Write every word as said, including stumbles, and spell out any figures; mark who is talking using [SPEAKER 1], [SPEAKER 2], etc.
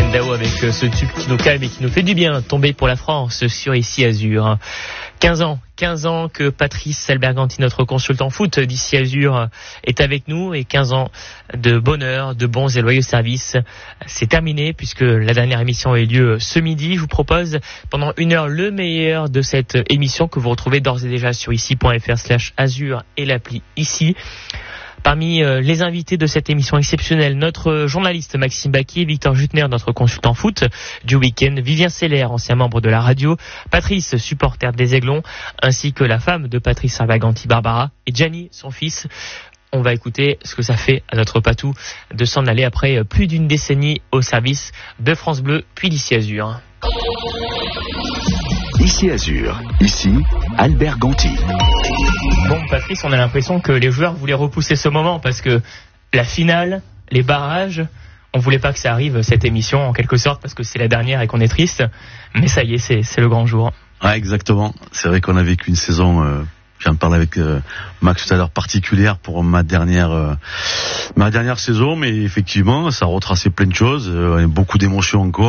[SPEAKER 1] Dao avec ce tube qui nous calme et qui nous fait du bien, tomber pour la France sur Ici Azur. quinze ans, quinze ans que Patrice Alberganti, notre consultant foot d'Ici Azur, est avec nous, et quinze ans de bonheur, de bons et loyaux services. C'est terminé puisque la dernière émission a eu lieu ce midi. Je vous propose pendant une heure le meilleur de cette émission que vous retrouvez d'ores et déjà sur ici.fr slash azur et l'appli Ici. Parmi euh, les invités de cette émission exceptionnelle, notre journaliste Maxime Baquier, Victor Jutner, notre consultant foot du week-end, Vivien Seller, ancien membre de la radio, Patrice, supporter des Aiglons, ainsi que la femme de Patrice Alberganti, Barbara, et Gianni, son fils. On va écouter ce que ça fait à notre Patou de s'en aller après plus d'une décennie au service de France Bleu, puis d'Ici Azur.
[SPEAKER 2] Ici Azur, ici Alberganti.
[SPEAKER 1] Bon, Patrice, on a l'impression que les joueurs voulaient repousser ce moment parce que la finale, les barrages, on voulait pas que ça arrive, cette émission, en quelque sorte, parce que c'est la dernière et qu'on est triste. Mais ça y est, c'est, c'est le grand jour.
[SPEAKER 3] Ouais, exactement. C'est vrai qu'on a vécu une saison, euh, je viens de parler avec euh, Max tout à l'heure, particulière pour ma dernière, euh, ma dernière saison, mais effectivement, ça a retracé plein de choses, euh, beaucoup d'émotions encore.